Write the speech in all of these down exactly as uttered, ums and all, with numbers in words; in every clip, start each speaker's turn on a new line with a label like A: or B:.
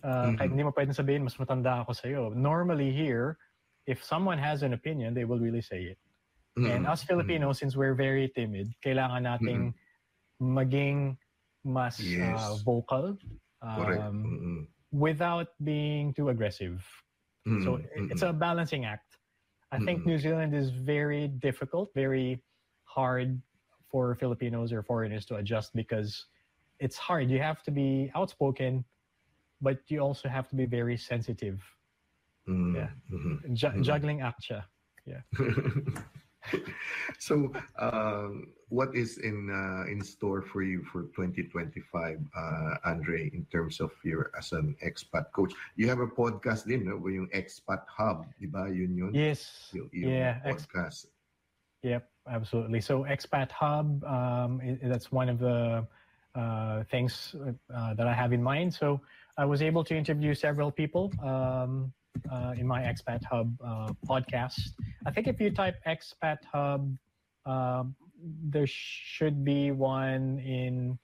A: Uh,
B: Mhm.
A: kahit hindi mo pwedeng sabihin, mas matanda ako sa'yo. Normally here, if someone has an opinion, they will really say it. And
B: Mm.
A: us Filipinos, since we're very timid, kailangan nating
B: Mm.
A: maging mas uh,
B: Yes.
A: vocal
B: Correct.
A: um,
B: Mm.
A: without being too aggressive. So
B: Mm.
A: i- it's
B: Mm.
A: a balancing act. I think
B: Mm.
A: New Zealand is very difficult, very hard for Filipinos or foreigners to adjust because it's hard. You have to be outspoken, but you also have to be very sensitive.
B: Mm.
A: Yeah.
B: Mhm.
A: Ju-
B: Mm.
A: juggling act siya. Yeah.
B: So, um, what is in uh, in store for you for twenty twenty-five, uh, Andre, in terms of your as an expat coach? You have a podcast din, no? Yung Expat Hub, di ba? Yun yun?
A: Yes.
B: Yung, yung
A: Yeah. Ex-
B: podcast.
A: Yep, absolutely. So Expat Hub, um, i- that's one of the uh, things uh, that I have in mind. So I was able to interview several people um, uh, in my Expat Hub uh, podcast. I think if you type Expat Hub, uh, there should be one in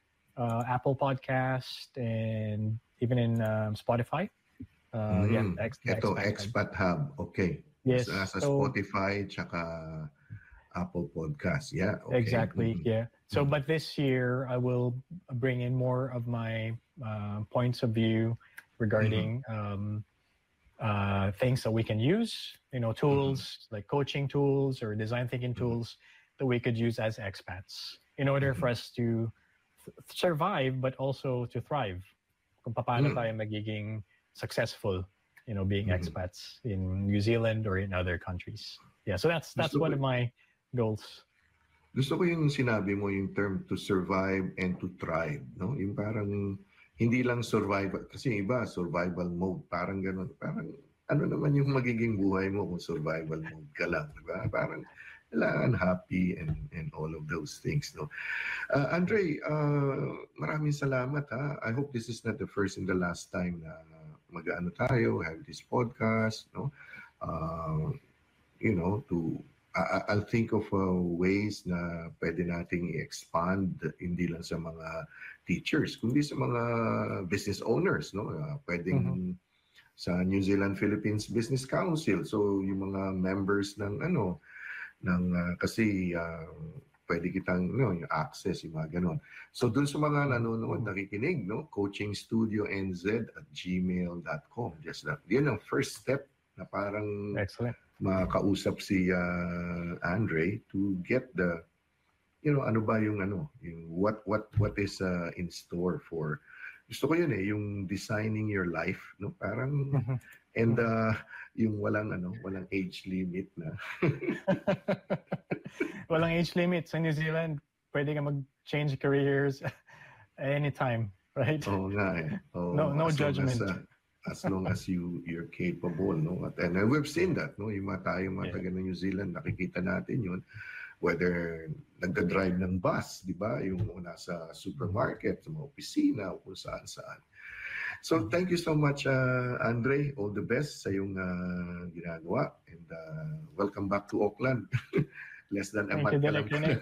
A: uh, Apple Podcast and even in um, Spotify. Uh, yeah,
B: Mm.
A: ex- the
B: Ito,
A: Expat Hub.
B: Expat Hub. Okay.
A: Yes.
B: Sa, sa
A: So
B: Spotify, tsaka Apple Podcast. Yeah, okay.
A: exactly.
B: Mm.
A: Yeah. So, but this year I will bring in more of my uh, points of view regarding um, uh, things that we can use, you know, tools like coaching tools or design thinking tools that we could use as expats in order for us to th- survive, but also to thrive. Kung paano
B: Mm.
A: tayo magiging successful, you know, being expats in New Zealand or in other countries. Yeah. So that's that's
B: Gusto
A: one
B: ko-
A: of my goals.
B: Gusto ko yung sinabi mo, yung term to survive and to thrive, no? Yung parang hindi lang survival, kasi yung iba, survival mode, parang ganun. Parang ano naman yung magiging buhay mo kung survival mode ka lang, di ba? Parang kailangan happy and and all of those things, no? Uh, Andre, uh, maraming salamat, ha? I hope this is not the first and the last time na mag-ano tayo, have this podcast, no? Uh, you know, to I- I'll think of uh, ways na pwede nating i-expand hindi lang sa mga teachers, kundi sa mga business owners, no? Uh, pwedeng sa New Zealand Philippines Business Council. So yung mga members ng ano ng uh, kasi uh, pwede kitang no, yung access yung mga ganon. So dun sa mga nanonood, nakikinig, no? coaching studio n z at gmail dot com. Just that. Yan ang first step na parang
A: Excellent.
B: makausap si uh, Andre to get the you know ano ba yung ano yung what what what is uh, in store for gusto ko yun eh yung designing your life no parang and uh, yung walang ano walang age limit na
A: Walang age limit sa New Zealand. Pwede ka mag-change careers anytime, right?
B: oo nga eh oo,
A: No no
B: as long as,
A: judgment.
B: uh, as long as you you're capable no at and uh, we've seen that no yung mga tayong mga
A: Yeah.
B: taga ng New Zealand nakikita natin yun whether nagda-drive ng bus di ba yung nasa supermarket sa mga opisina o kung saan saan so thank you so much uh, Andre all the best sa iyong uh, ginagawa and uh, welcome back to Auckland less than a
A: Thank
B: month
A: you,
B: ka lang
A: Dilek.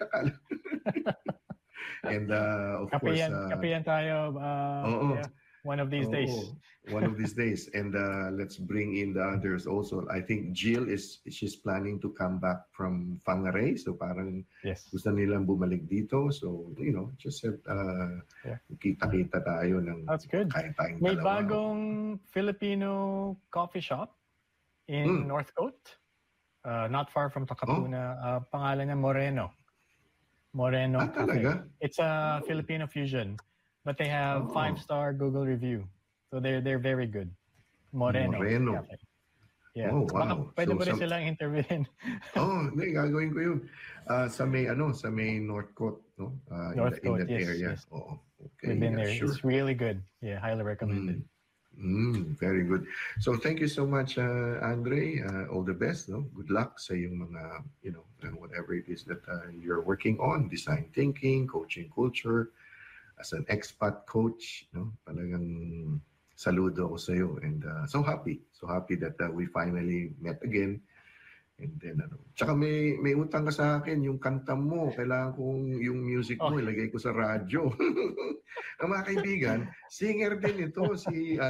B: and uh, of course
A: Kapiyan,
B: uh,
A: kapiyan tayo uh,
B: oo.
A: yeah, one of these
B: Oo,
A: days.
B: one of these days. And uh, let's bring in the others also. I think Jill is she's planning to come back from Whangarei. So parang
A: Yes.
B: gusto nilang bumalik dito. So, you know, just uh,
A: Yeah.
B: kita-kita tayo ng
A: That's good.
B: kahit tayong
A: May
B: dalawa.
A: bagong Filipino coffee shop
B: Mm.
A: in Northcote, uh, not far from Takapuna. Uh, pangalan niya Moreno. Moreno
B: Ah,
A: Cafe.
B: talaga?
A: It's a Filipino fusion, but they have
B: Oh.
A: five-star Google review, so they're they're very good. Moreno,
B: Moreno.
A: Cafe. Yeah.
B: Oh,
A: Baka
B: wow.
A: pwede
B: So,
A: mo rin
B: some-
A: silang interviewin.
B: Oh, hindi, gagawin ko yun. Uh, sa may, ano, sa may Northcote, no? Uh, in, the, in
A: Northcote,
B: that
A: yes,
B: area.
A: yes.
B: Oo. Okay,
A: We've been
B: yeah,
A: there.
B: sure.
A: It's really good. Yeah, highly recommended.
B: Mm, very good. So thank you so much, uh, Andre. Uh, all the best. No, good luck sa yung mga, you know, uh, whatever it is that uh, you're working on, design thinking, coaching culture, as an expat coach. No, talagang saludo ako sa iyo, and uh, so happy, so happy that uh, we finally met again. And then ano, tsaka may may utang ka sa akin yung kanta mo, kailangan kong yung music mo
A: Oh.
B: ilagay ko sa radyo. Ang mga kaibigan, singer din ito si